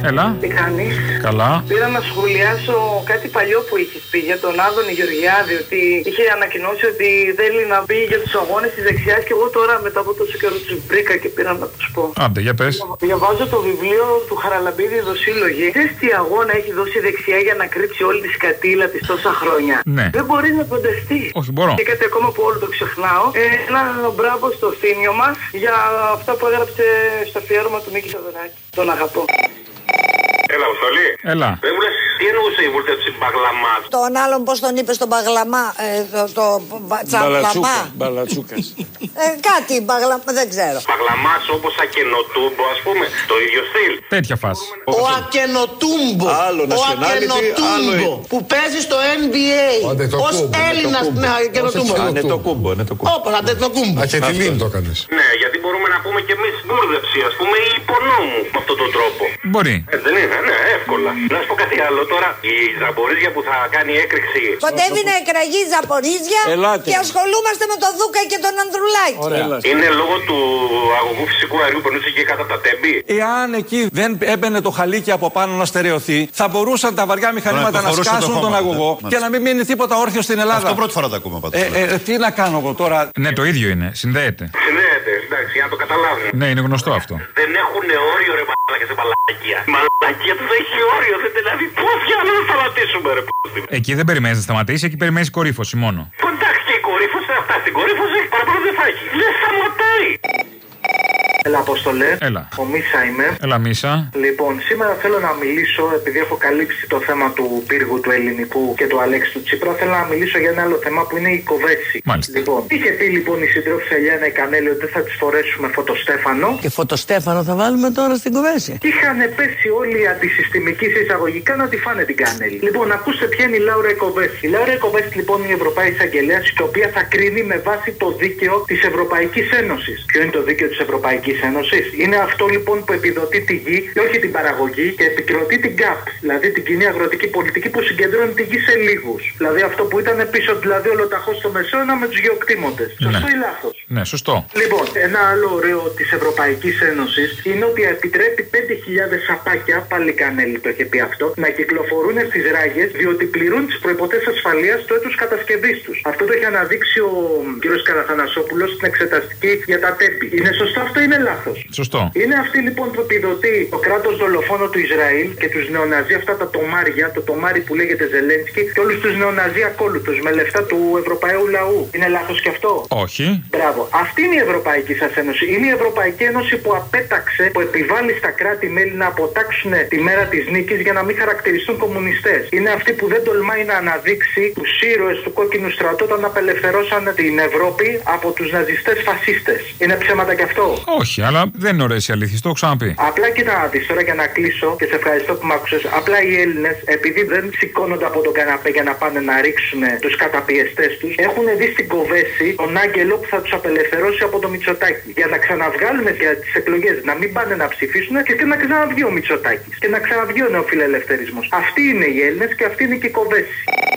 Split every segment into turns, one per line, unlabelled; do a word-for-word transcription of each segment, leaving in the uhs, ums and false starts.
Έλα.
Τι κάνεις?
Καλά.
Πήρα να σχολιάσω κάτι παλιό που είχες πει για τον Άδωνη Γεωργιάδη, ότι είχε ανακοινώσει ότι θέλει να μπει για τους αγώνες της δεξιάς, και εγώ τώρα μετά από τόσο καιρό τους βρήκα και πήρα να τους πω.
Άντε, για πες.
Διαβάζω το βιβλίο του Χαραλαμπίδη Δοσύλλογη. Ξέρεις τι αγώνα έχει δώσει η δεξιά για να κρύψει όλη τη σκατήλα της τόσα χρόνια?
Ναι.
Δεν μπορεί να φανταστεί.
Όχι, μπορώ.
Και κάτι ακόμα που όλο το ξεχνάω. Ε, ένα μπράβο στο Θήμιο μας για αυτά που έγραψε στο αφιέρωμα του Μίκη Θοδωράκη. Τον αγαπώ.
Έλα, Αποστολή.
Έλα.
Δεν μου λες τι εννοούσε η βούλτευση Μπαγλαμά?
Τον άλλον πώς τον είπε στον Μπαγλαμά, ε, το, το τσαμπλαμά.
Μπαλατσούκας.
ε, κάτι μπαγλαμά, δεν ξέρω.
Μπαγλαμάς όπως Ακενοτούμπο, ας πούμε, το ίδιο στυλ.
Τέτοια φάση.
Ο Ακενοτούμπο.
Άλλο
Ο
nationality, άλλο.
Που παίζει στο N B A. Ως Έλληνας. Ναι, Ακενοτούμπο.
Ανετοκούμπο.
Όπως Ανετοκούμπο.
Αχετιλίν το έκανες.
Ναι, γιατί μπορούμε να πούμε κι εμείς μπούρδεψη, ας πούμε, ή υπονόμου με αυτόν τον τρόπο.
Μπορεί.
Ε, δεν είναι, ναι, εύκολα. Να σου πω κάτι άλλο τώρα. Η Ζαμπορίζια που θα κάνει έκρηξη.
Κοντεύει να εκραγεί η Ζαπορίζια και ασχολούμαστε με τον Δούκα και τον Ανδρουλάκη.
Ωραία.
Είναι λόγω του αγωγού φυσικού αερίου που περνούσε εκεί κάτω από τα τέμπη.
Εάν εκεί δεν έμπαινε το χαλίκι από πάνω να στερεωθεί, θα μπορούσαν τα βαριά μηχανήματα να σκάσουν τον αγωγό και να μην μείνει τίποτα όρθιο στην Ελλάδα.
Αυτό πρώτη φορά τα ακούμε πάντως.
Ε, ε, τι να κάνω εγώ τώρα.
Ναι, το ίδιο είναι. Συνδέεται.
Συνδέεται, εντάξει, για να το καταλάβουν.
Ναι, είναι γνωστό αυτό.
Δεν έχουν όριο, ρε μαλάκα, σε μαλακία. Η μαλακία του έχει όριο, δεν δηλαδή. Πώς για να σταματήσουμε, ρε π***.
Εκεί δεν περιμένει να σταματήσει, εκεί περιμένει κορύφωση μόνο.
Εντάξει, και η κορύφωση θα φτάσει στην κορύφωση, παραπάνω δεν θα έχει. Δεν σταματάει.
Έλα, Αποστολέ.
Έλα.
Ο Μίσα είμαι.
Έλα, Μίσα.
Λοιπόν, σήμερα θέλω να μιλήσω, επειδή έχω καλύψει το θέμα του πύργου του ελληνικού και του Αλέξη του Τσίπρα, θέλω να μιλήσω για ένα άλλο θέμα που είναι η κοβέση.
Μάλιστα.
Λοιπόν, είχε πει λοιπόν η συντρόφισσα Ελιάνα η Κανέλη ότι δεν θα τη φορέσουμε φωτοστέφανο.
Και φωτοστέφανο θα βάλουμε τώρα στην κοβέση.
Και είχαν πέσει όλοι οι αντισυστημικοί σε εισαγωγικά να τη φάνε την Κανέλη. Λοιπόν, ακούστε ποια είναι η Λάουρα Εκοβέση. Η Λάουρα Εκοβέση λοιπόν είναι η Ευρωπαϊκή Εισαγγελέα, η οποία θα κρίνει με βάση το δίκαιο τη Ευρωπαϊκή Ένωση. Ποιο είναι το δίκαιο τη Ευρωπαϊκή Ένωση? Είναι αυτό λοιπόν που επιδοτεί τη γη και όχι την παραγωγή και επικροτεί την ΚΑΠ, δηλαδή την κοινή αγροτική πολιτική που συγκεντρώνει τη γη σε λίγους. Δηλαδή αυτό που ήταν πίσω, δηλαδή ολοταχώς στο Μεσαίωνα με τους γεωκτήμοντες.
Ναι.
Σωστό ή λάθος?
Ναι, σωστό.
Λοιπόν, ένα άλλο ωραίο της Ευρωπαϊκής Ένωσης είναι ότι επιτρέπει πέντε χιλιάδες σαπάκια, πάλι Κανέλη το είχε πει αυτό, να κυκλοφορούν στις ράγες διότι πληρούν τις προϋποθέσεις ασφαλείας του έτους κατασκευής τους. Αυτό το έχει αναδείξει ο κ. Καραθανασόπουλος στην εξεταστική για τα τέμπη. Είναι σωστό αυτό ή είναι λάθος?
Σωστό.
Είναι αυτή λοιπόν που επιδοτεί το κράτος δολοφόνο του Ισραήλ και τους νεοναζί, αυτά τα τομάρια, το τομάρι που λέγεται Ζελένσκι, και όλους τους νεοναζί ακόλουθους με λεφτά του Ευρωπαίου λαού. Είναι λάθος και αυτό?
Όχι.
Μπράβο. Αυτή είναι η Ευρωπαϊκή σας Ένωση. Είναι η Ευρωπαϊκή Ένωση που απέταξε, που επιβάλλει στα κράτη-μέλη να αποτάξουν τη μέρα της νίκης για να μην χαρακτηριστούν κομμουνιστές. Είναι αυτή που δεν τολμάει να αναδείξει τους ήρωες του κόκκινου στρατού όταν απελευθερώσαν την Ευρώπη από τους ναζιστές φασίστες. Είναι ψέματα κι αυτό?
Όχι, αλλά δεν είναι ωραίες οι αλήθειες, το έχω ξαναπεί.
Απλά κοίτα να δεις τώρα για να κλείσω και σε ευχαριστώ που μ' άκουσες. Απλά οι Έλληνες, επειδή δεν σηκώνονται από τον καναπέ για να πάνε να ρίξουν τους καταπιεστές τους, έχουν δει στην κοβέση τον άγγελο που θα τους απελευθερώσει από το Μητσοτάκη. Για να ξαναβγάλουν για τις εκλογές, να μην πάνε να ψηφίσουν και, και να ξαναβγεί ο Μητσοτάκης. Και να ξαναβγεί ο νεοφιλελευθερισμός. Αυτοί είναι οι Έλληνες και αυτή είναι και η κοβέση.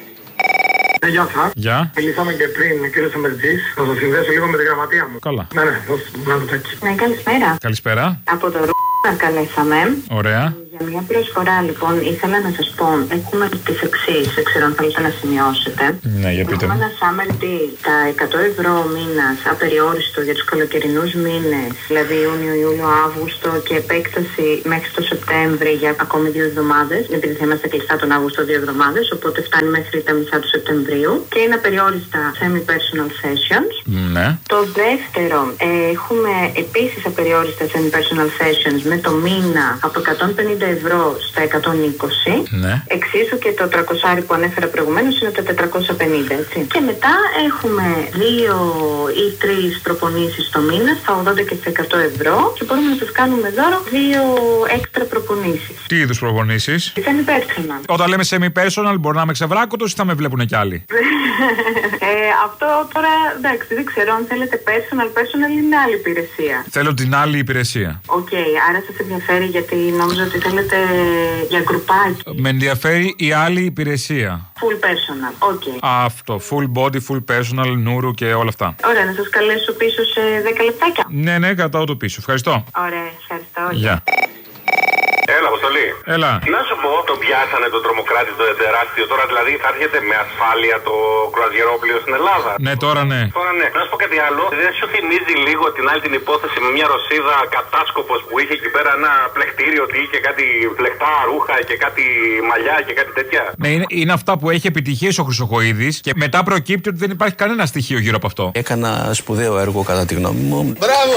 Ε, γεια σας.
Γεια.
Μιλήσαμε και πριν, κύριε Σεμερτζής. Θα σας συνδέσω λίγο με τη γραμματεία μου.
Καλά.
Ναι, ναι, δώστε μου ένα λεπτάκι.
Ναι, καλησπέρα.
Καλησπέρα.
Από το Ρούνα καλέσαμε.
Ωραία.
Για μια προσφορά λοιπόν ήθελα να σας πω, έχουμε τις εξής, δεν ξέρω αν θέλετε να σημειώσετε.
Ναι, για πείτε
Έχουμε
μου.
ένα summer deal, τα εκατό ευρώ μήνας απεριόριστο για τους καλοκαιρινούς μήνες, δηλαδή Ιούνιο, Ιούλιο, Αύγουστο, και επέκταση μέχρι το Σεπτέμβρη για ακόμη δύο εβδομάδες, επειδή θα είμαστε κλειστά τον Αύγουστο δύο εβδομάδες, οπότε φτάνει μέχρι τα μισά του Σεπτεμβρίου, και είναι απεριόριστα semi-personal sessions.
Ναι.
Το δεύτερο, ε, έχουμε επίσης απεριόριστα semi-personal sessions με το μήνα από εκατόν πενήντα ευρώ στα εκατόν είκοσι.
Ναι.
Εξίσου και το τριακόσια που ανέφερα προηγουμένως είναι τα τετρακόσια πενήντα, έτσι. Και μετά έχουμε δύο ή τρεις προπονήσεις το μήνα στα ογδόντα και στα εκατό ευρώ, και μπορούμε να σας κάνουμε δώρο δύο έξτρα προπονήσεις.
Τι είδους προπονήσεις?
Semi-personal.
Όταν λέμε semi-personal, μπορεί να είμαι ξεβράκωτος ή θα με βλέπουν κι άλλοι?
ε, αυτό τώρα εντάξει, δεν ξέρω αν θέλετε personal. Personal είναι άλλη υπηρεσία.
Θέλω την άλλη υπηρεσία.
Οκ, okay, άρα σας ενδιαφέρει γιατί νόμιζα ότι θέλετε για γκρουπάκι.
Με ενδιαφέρει η άλλη υπηρεσία.
Full personal, οκ. Okay.
Αυτό, full body, full personal, νουρου και όλα αυτά.
Ωραία, να σας καλέσω πίσω σε δέκα λεπτάκια.
Ναι, ναι, κρατάω το πίσω. Ευχαριστώ.
Ωραία, ευχαριστώ.
Γεια.
Έλα, Αποστολή.
Έλα.
Να σου πω, το πιάσανε το τρομοκράτη το τεράστιο. Τώρα δηλαδή θα έρχεται με ασφάλεια το κρουαζιερόπλοιο στην Ελλάδα.
Ναι, τώρα ναι.
Τώρα ναι. Να σου πω κάτι άλλο. Δεν σου θυμίζει λίγο την άλλη την υπόθεση με μια Ρωσίδα κατάσκοπος που είχε εκεί πέρα ένα πλεκτήριο ότι είχε κάτι πλεκτά ρούχα και κάτι μαλλιά και κάτι τέτοια.
Ναι, είναι, είναι αυτά που έχει επιτυχίες ο Χρυσοχοΐδης και μετά προκύπτει ότι δεν υπάρχει κανένα στοιχείο γύρω από αυτό.
Έκανα σπουδαίο έργο κατά τη γνώμη μου.
Μπράβο!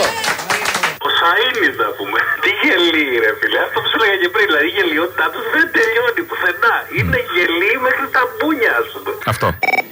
Ο Σαΐνης να πούμε. Τι γελί ρε φίλε. Αυτό που σου έλεγα και πριν. Δηλαδή η γελιότητά τους δεν τελειώνει πουθενά. Είναι γελί μέχρι τα μπούνια ας πούμε.
Αυτό.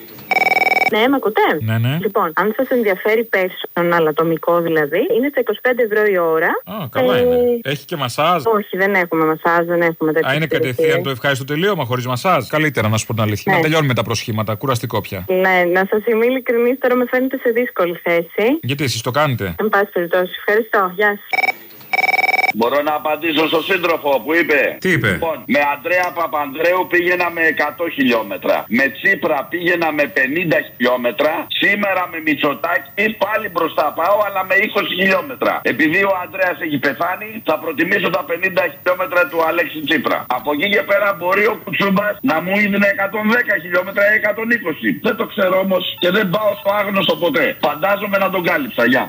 Ναι, με ακούτε?
Ναι, ναι.
Λοιπόν, αν σας ενδιαφέρει personal ατομικό δηλαδή, είναι στα είκοσι πέντε ευρώ η ώρα.
Α, καλά ε... είναι. Έχει και μασάζ.
Όχι, δεν έχουμε μασάζ, δεν έχουμε τέτοια.
Α, είναι κατευθείαν το ευχάριστο τελείωμα χωρίς μασάζ. Καλύτερα να σου πω την αλήθεια. Ναι. Να τελειώνουμε τα προσχήματα. Κουραστικό πια.
Ναι, να σας είμαι ειλικρινής, τώρα με φαίνεται σε δύσκολη θέση.
Γιατί εσείς το κάνετε?
Εν πάση περιπτώσει, ευχαριστώ. Γεια σας.
Μπορώ να απαντήσω στον σύντροφο που είπε.
Τι είπε?
Λοιπόν, με Αντρέα Παπανδρέου πήγαινα με εκατό χιλιόμετρα. Με Τσίπρα πήγαινα με πενήντα χιλιόμετρα. Σήμερα με Μητσοτάκη πάλι μπροστά πάω, αλλά με είκοσι χιλιόμετρα. Επειδή ο Αντρέας έχει πεθάνει, θα προτιμήσω τα πενήντα χιλιόμετρα του Αλέξη Τσίπρα. Από εκεί και πέρα μπορεί ο Κουτσούμπας να μου έδινε εκατόν δέκα χιλιόμετρα ή εκατόν είκοσι. Δεν το ξέρω όμως και δεν πάω στο άγνωστο ποτέ. Φαντάζομαι να τον κάλυψα. Γεια.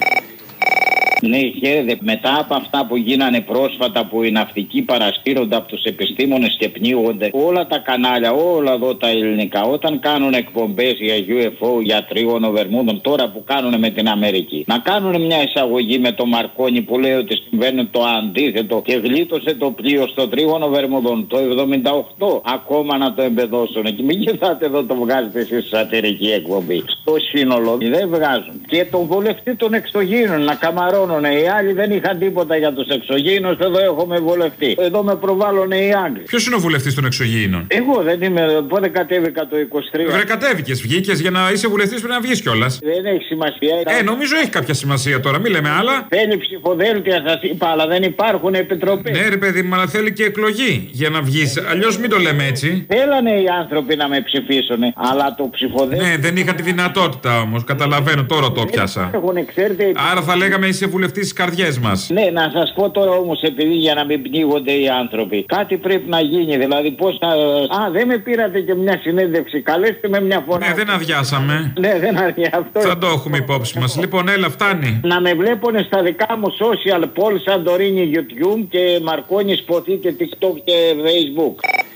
Ναι, χαίρετε. Μετά από αυτά που γίνανε πρόσφατα που οι ναυτικοί παρασύρονται από τους επιστήμονες και πνίγονται, όλα τα κανάλια, όλα εδώ τα ελληνικά, όταν κάνουν εκπομπές για γιου εφ ο, για τρίγωνο Βερμούδων, τώρα που κάνουν με την Αμερική, να κάνουν μια εισαγωγή με το Μαρκόνι που λέει ότι συμβαίνει το αντίθετο και γλίτωσε το πλοίο στο τρίγωνο Βερμούδων το εβδομήντα οκτώ. Ακόμα να το εμπεδώσουν. Και μην κοιτάτε εδώ το βγάζετε εσείς σατυρική εκπομπή. Στο σύνολο δεν βγάζουν. Και τον βολευτή των εξωγήινων να καμαρώνουν. Οι άλλοι δεν είχαν τίποτα για τους εξωγήινους. Εδώ έχουμε βουλευτή. Εδώ με προβάλλουν οι Άγγλοι.
Ποιος είναι ο βουλευτής των εξωγήινων?
Εγώ δεν είμαι. Πότε κατέβηκα το είκοσι τρία.
Βρε, κατέβηκες, βγήκες για να είσαι βουλευτής πρέπει να βγεις κιόλας.
Δεν έχει σημασία.
Ε, νομίζω έχει κάποια σημασία τώρα, μην λέμε άλλα.
Θέλει ψηφοδέλτια, σας είπα, αλλά δεν υπάρχουν επιτροπές.
Ναι, ρε παιδί μου, αλλά θέλει και εκλογή για να βγεις. Αλλιώς μην το λέμε έτσι.
Θέλανε οι άνθρωποι να με ψηφίσουν, αλλά το ψηφοδέλτιο.
Ναι, δεν είχα τη δυνατότητα όμως. Καταλαβαίνω, τώρα το πιάσα.
Έχουν, ξέρετε...
Άρα θα λέγαμε είσαι βουλευτής στις καρδιές μας.
Ναι, να σας πω τώρα όμως, επειδή για να μην πνίγονται οι άνθρωποι, κάτι πρέπει να γίνει. Δηλαδή, πώς θα. Α, δεν με πήρατε και μια συνέντευξη. Καλέστε με μια φωνή.
Ναι, δεν αδειάσαμε.
Ναι, δεν αδειάσαμε.
Θα το έχουμε υπόψη μας. Λοιπόν, έλα, φτάνει.
Να με βλέπουν στα δικά μου social polls, Σαντορίνη, YouTube και Μαρκόνι, Σποτή και TikTok και Facebook.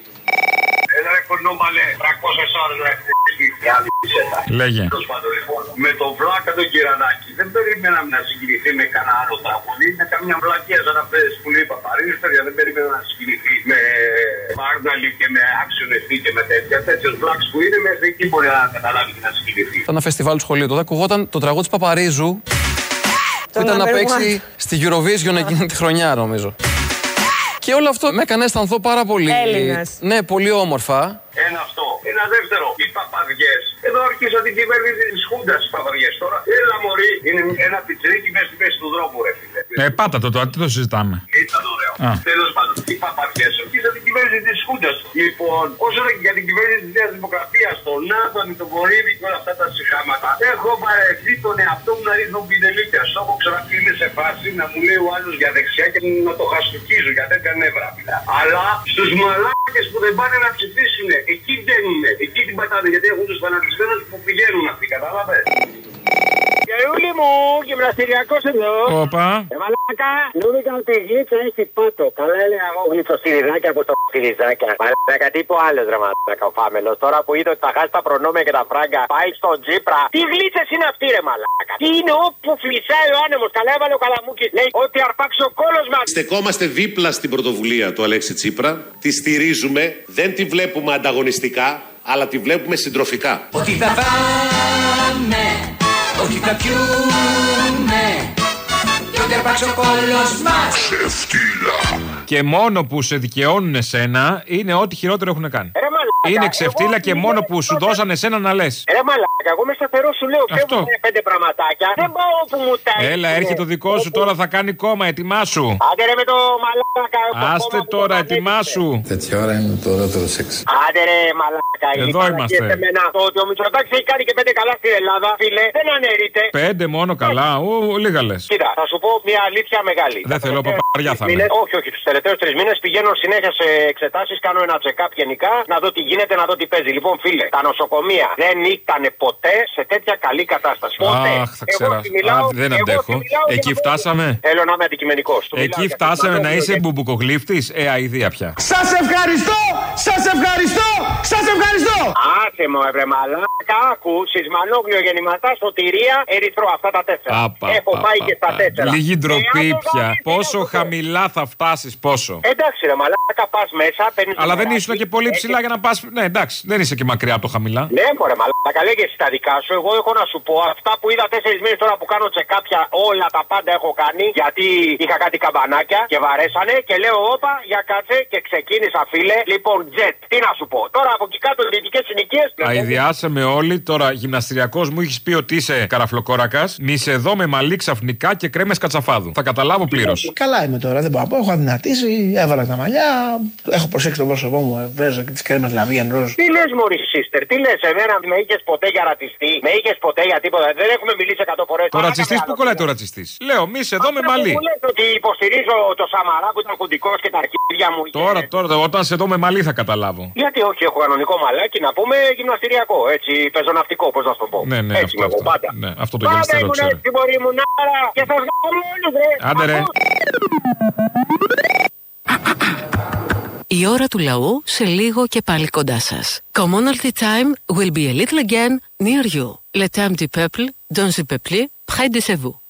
Έλα ρε κονόμαλε, τριακόσιες ώρες ρε f***η.
Λέγε.
Με τον Βλάκα τον Κυρανάκη δεν περίμεναμε να συγκινηθεί με κανένα άλλο τραγούδι. Είναι καμιά βλακία σαν αυτές που λέει Παπαρίζης, παιδιά, δεν περίμενα να συγκινηθεί με Μάρναλι και με Άξιονευτή και με τέτοια. Τέτοιες βλάκες που είναι μέχρι εκεί μπορεί να καταλάβει και να συγκινηθεί.
Ήταν ένα φεστιβάλ του σχολείου. Τότε ακουγόταν το τραγούδι της Παπαρίζου που ήταν να παίξει στη Eurovision εκείνη τη χρονιά, νομίζω. Και όλο αυτό με έκανε αισθανθώ πάρα πολύ.
Έλληνας.
Ναι, πολύ όμορφα.
Ένα αυτό. Ένα δεύτερο. Οι παπαδιές. Εδώ αρχίσαν την κυβέρνηση της Χούντας οι παπαδιές τώρα. Έλα μωρί. Είναι ένα πιτσιρίκι μέσα στη μέση του δρόμου, ρε φίλε.
Ε, πάτα το τώρα, τι το συζητάμε.
Ήταν ωραίο. Τέλος πάντων, οι παπαδιές αρχίσαν την κυβέρνηση της Χούντας. Λοιπόν, όσο για την κυβέρνηση της Νέας Δημοκρατίας, τον Άδωνη, τον Βορύδη και όλα αυτά τα συχάματα, έχω βαρεθεί τον εαυτό μου να ρίχνω πινελίκια. Στο έχω ξαναπεί σε φάση να μου λέει ο άλλος για δεξιά και να το χαστοκίζω για τέτοια νεύρα. Αλλά στους μαλάκες που δεν πάνε να ψηφίσουν, εκεί μπαίνουν, εκεί την πατάνε, γιατί έχουν τους φανατισμένους που πηγαίνουν αυτοί, κατάλαβες.
Γερούλη μου, γυμναστηριακός εδώ.
Όπα.
Ε, μαλάκα, νόμιζα ότι η γλίτσα έχει πάτο. Καλά έλεγα εγώ γλυτσοστηριδάκια από το στηριδάκια. Μαλάκα, τι είπε ο άλλος ρε μαλάκα ο Φάμελος. Τώρα που είδε ότι θα χάσει τα προνόμια και τα φράγκα, πάει στον Τζίπρα. Τι γλίτσες είναι αυτή ρε μαλάκα. Τι είναι όπου φλισσάει ο άνεμος. Καλά έβαλε ο Καλαμούκης. Λέει ότι αρπάξει ο κόλος μας.
Στεκόμαστε δίπλα στην πρωτοβουλία του Αλέξη Τσίπρα. Τη στηρίζουμε. Δεν τη βλέπουμε ανταγωνιστικά, αλλά τη βλέπουμε συντροφικά.
Ότι θα πάμε. Όχι θα πιούμε κι ότι αρπάξει ο κόλος μας.
Ξεφτύλα. Και μόνο που σε δικαιώνουν εσένα είναι ό,τι χειρότερο έχουν κάνει.
Ρε μαλάκα,
είναι ξεφτύλα και μόνο που σου δώσαν εσένα να λες.
Ρε μαλάκα, εγώ είμαι σταθερό σου λέω. Φεύγουν πέντε πραγματάκια. Δεν πάω όπου μου τα.
Έλα, έρχεται το δικό σου τώρα, θα κάνει κόμμα, ετοιμάσου.
Άντε ρε με το μαλάκα.
Άστε τώρα, ετοιμάσου.
Τέτοια ώρα είναι το ωραιότερο σεξ.
Άντε ρε μαλάκα.
Εδώ είμαστε.
Το ότι ο Μητσοτάκης έχει κάνει και πέντε καλά στην Ελλάδα, φίλε, δεν αναιρείται.
Πέντε μόνο καλά, ου, λίγα λες.
Κοίτα, θα σου πω μια αλήθεια μεγάλη.
Δεν θέλω, παπαριά θα είναι.
Όχι, όχι, τους τελευταίους τρεις μήνες πηγαίνω συνέχεια σε εξετάσεις, κάνω ένα check-up γενικά, να δω τι γίνεται, να δω τι παίζει. Λοιπόν, φίλε, τα νοσοκομεία δεν ήταν ποτέ σε τέτοια καλή κατάσταση. Ποτέ.
Αχ, θα ξέρα. Δεν αντέχω. Εκεί φτάσαμε.
Θέλω να είμαι αντικειμενικός.
Εκεί φτάσαμε να είσαι μπουμπουκογλύφτης. Ε, αηδία πια.
Σας ευχαριστώ! Σας ευχαριστώ! Σας ευχαριστώ!
Άσε μου, ευρε μαλάκα, άκου, Σισμανόγλιο, Γεννηματά, Σωτηρία, Ερυθρό, αυτά τα τέσσερα.
Απα,
Έχω
πα,
πάει
πα,
και στα
πα.
τέσσερα.
Λίγη ντροπή πια. Πόσο χαμηλά θα φτάσεις, πόσο.
Εντάξει, ρε μαλάκα, πας μέσα, παίρνεις.
Αλλά δεν ήσουν και πολύ ψηλά για να πας. Ναι, εντάξει, δεν είσαι και μακριά από το χαμηλά.
Ναι, μωρέ μαλάκα, λέγε τα δικά σου. Εγώ έχω να σου πω αυτά που είδα τέσσερις μήνες τώρα που κάνω τσεκάπια, όλα τα πάντα έχω κάνει. Γιατί είχα κάτι καμπανάκια και βαρέσανε και λέω, όπα, για κάτσε και ξεκίνησα, φίλε. Λοιπόν, jet, τι να σου πω. Τώρα από εκεί κάτω δυτικές συνοικίες.
Αηδιάσαμε όλοι. Τώρα γυμναστηριακός μου έχεις πει ότι είσαι καραφλοκόρακας. Μη σε δω με μαλλί ξαφνικά και κρέμες κατσαφάδου. Θα καταλάβω πλήρως.
Καλά είμαι τώρα, δεν μπορώ να πω. Έχω αδυνατήσει, έβαλα τα μαλλιά. Έχω προσέξει το πρόσωπό μου. Βάζω και τις κρέμες λαβίαν ροζ.
Τι λες, Μωρή Σίστερ, τι λες, εμένα με είχες ποτέ για ρατσιστή. Με είχες ποτέ για τίποτα. Δεν έχουμε μιλήσει εκατό φορές.
Το ρατσιστής που κολλάει το ρατσιστής. Λέω, μη σε δω με μαλλί.
Μου λες ότι υποστηρίζω το Σαμαρά που ήταν χουντικός και τα αρχίδια μου.
Τώρα, τώρα, όταν σε δω με μαλλί θα καταλάβω.
Γιατί όχι, έχω κανονικό μαλάκι να πούμε γυμναστηριακό. Έτσι, πεζοναυτικό, πώς να σου το πω.
Ναι, ναι,
έτσι
αυτό,
με εγώ
αυτό.
πάντα.
Ναι, αυτό το γυμναστήριο ξέρω.
Έτσι, μπορεί μου νάρα και σας γάμω όλους, ρε.
Άντε ρε.
Η ώρα του λαού σε λίγο και πάλι κοντά σας. Commonalty time will be a little again near you. Le temps du peuple, dans le peuple, près de vous.